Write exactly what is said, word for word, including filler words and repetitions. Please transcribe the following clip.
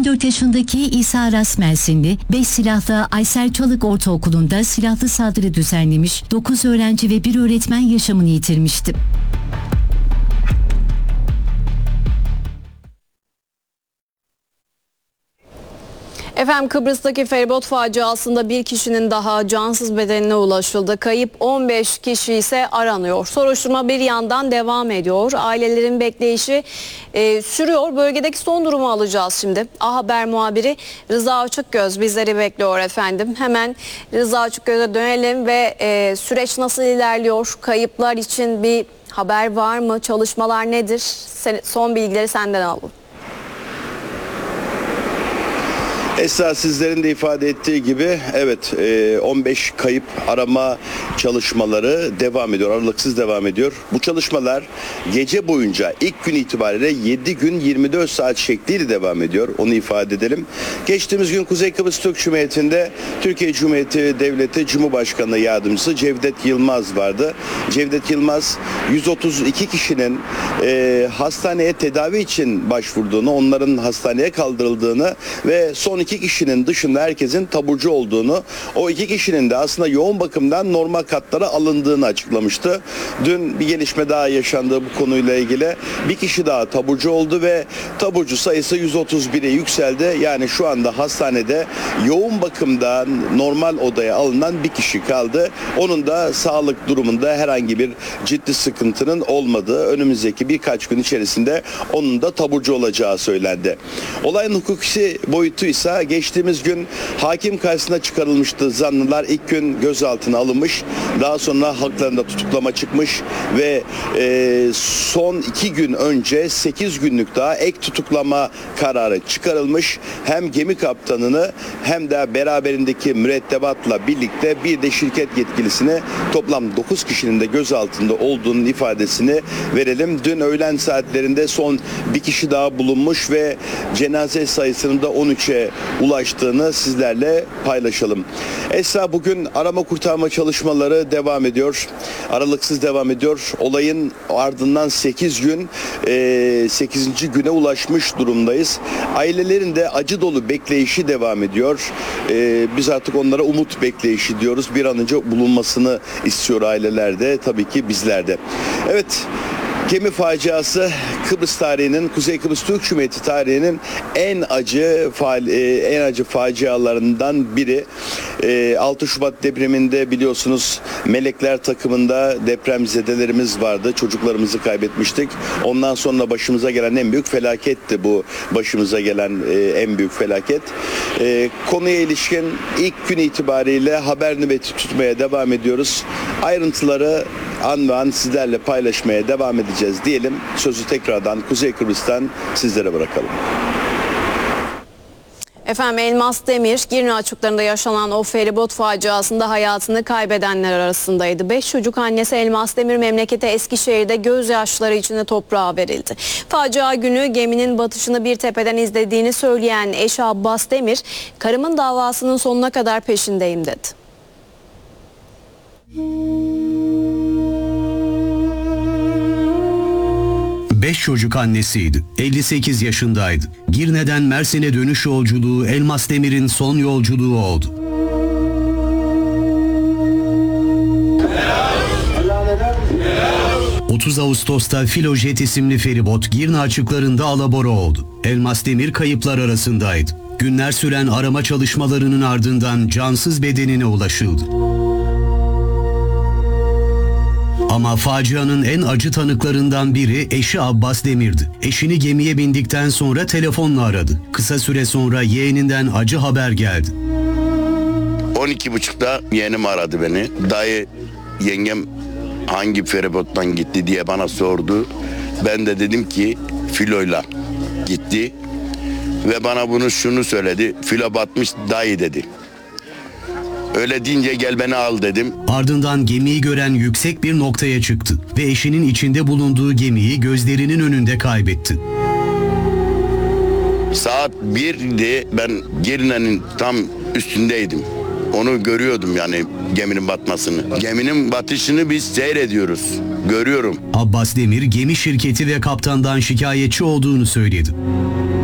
on dört yaşındaki İsa Aras Mersinli, beş silahlı Aysel Çalık Ortaokulu'nda silahlı saldırı düzenlemiş, dokuz öğrenci ve bir öğretmen yaşamını yitirmişti. Efendim, Kıbrıs'taki feribot faciasında bir kişinin daha cansız bedenine ulaşıldı. Kayıp on beş kişi ise aranıyor. Soruşturma bir yandan devam ediyor. Ailelerin bekleyişi e, sürüyor. Bölgedeki son durumu alacağız şimdi. A Haber muhabiri Rıza Açıkgöz bizleri bekliyor efendim. Hemen Rıza Açıkgöz'e dönelim ve e, süreç nasıl ilerliyor? Kayıplar için bir haber var mı? Çalışmalar nedir? Sen, son bilgileri senden alalım. Esra, sizlerin de ifade ettiği gibi evet on beş kayıp arama çalışmaları devam ediyor. Aralıksız devam ediyor. Bu çalışmalar gece boyunca ilk gün itibariyle yedi gün yirmi dört saat şekliyle devam ediyor. Onu ifade edelim. Geçtiğimiz gün Kuzey Kıbrıs Türk Cumhuriyeti'nde Türkiye Cumhuriyeti Devleti Cumhurbaşkanı Yardımcısı Cevdet Yılmaz vardı. Cevdet Yılmaz yüz otuz iki kişinin e, hastaneye tedavi için başvurduğunu, onların hastaneye kaldırıldığını ve son iki kişinin dışında herkesin taburcu olduğunu, o iki kişinin de aslında yoğun bakımdan normal katlara alındığını açıklamıştı. Dün bir gelişme daha yaşandı bu konuyla ilgili. Bir kişi daha taburcu oldu ve taburcu sayısı yüz otuz bire yükseldi. Yani şu anda hastanede yoğun bakımdan normal odaya alınan bir kişi kaldı. Onun da sağlık durumunda herhangi bir ciddi sıkıntının olmadığı, önümüzdeki birkaç gün içerisinde onun da taburcu olacağı söylendi. Olayın hukuki boyutu ise geçtiğimiz gün hakim karşısına çıkarılmıştı. Zanlılar ilk gün gözaltına alınmış. Daha sonra haklarında tutuklama çıkmış ve e, son iki gün önce sekiz günlük daha ek tutuklama kararı çıkarılmış. Hem gemi kaptanını hem de beraberindeki mürettebatla birlikte bir de şirket yetkilisini, toplam dokuz kişinin de gözaltında olduğunun ifadesini verelim. Dün öğlen saatlerinde son bir kişi daha bulunmuş ve cenaze sayısının da on üçe ulaştığını sizlerle paylaşalım. Esra, bugün arama kurtarma çalışmaları devam ediyor. Aralıksız devam ediyor. Olayın ardından sekiz gün sekizinci güne ulaşmış durumdayız. Ailelerin de acı dolu bekleyişi devam ediyor. E, biz artık onlara umut bekleyişi diyoruz. Bir an önce bulunmasını istiyor aileler de, tabii ki bizler de. Evet. Gemi faciası Kıbrıs tarihinin, Kuzey Kıbrıs Türk Cumhuriyeti tarihinin en acı en acı facialarından biri. altı Şubat depreminde biliyorsunuz Melekler takımında depremzedelerimiz vardı. Çocuklarımızı kaybetmiştik. Ondan sonra başımıza gelen en büyük felaketti bu. Başımıza gelen en büyük felaket. Konuya ilişkin ilk gün itibariyle haber nöbeti tutmaya devam ediyoruz. Ayrıntıları an ve an sizlerle paylaşmaya devam edeceğiz diyelim. Sözü tekrardan Kuzey Kıbrıs'tan sizlere bırakalım. Efendim, Elmas Demir, Girne açıklarında yaşanan o feribot faciasında hayatını kaybedenler arasındaydı. Beş çocuk annesi Elmas Demir memleketi Eskişehir'de gözyaşları içinde toprağa verildi. Facia günü geminin batışını bir tepeden izlediğini söyleyen eşi Abbas Demir, karımın davasının sonuna kadar peşindeyim dedi. Beş çocuk annesiydi. elli sekiz yaşındaydı. Girne'den Mersin'e dönüş yolculuğu Elmas Demir'in son yolculuğu oldu. otuz Ağustos'ta Filojet isimli feribot Girne açıklarında alabora oldu. Elmas Demir kayıplar arasındaydı. Günler süren arama çalışmalarının ardından cansız bedenine ulaşıldı. Ama facianın en acı tanıklarından biri eşi Abbas Demir'di. Eşini gemiye bindikten sonra telefonla aradı. Kısa süre sonra yeğeninden acı haber geldi. on iki buçukta yeğenim aradı beni. Dayı, yengem hangi feribottan gitti diye bana sordu. Ben de dedim ki filoyla gitti. Ve bana bunu şunu söyledi. Filo batmış dayı dedi. Öyle deyince gel beni al dedim. Ardından gemiyi gören yüksek bir noktaya çıktı ve eşinin içinde bulunduğu gemiyi gözlerinin önünde kaybetti. Saat birdi, ben Girne'nin tam üstündeydim. Onu görüyordum, yani geminin batmasını. Geminin batışını biz seyrediyoruz. Görüyorum. Abbas Demir gemi şirketi ve kaptandan şikayetçi olduğunu söyledi.